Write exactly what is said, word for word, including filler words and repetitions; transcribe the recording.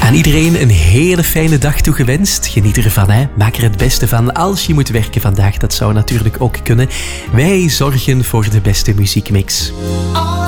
Aan iedereen een hele fijne dag toegewenst. Geniet ervan, hè. Maak er het beste van als je moet werken vandaag. Dat zou natuurlijk ook kunnen. Wij zorgen voor de beste muziekmix.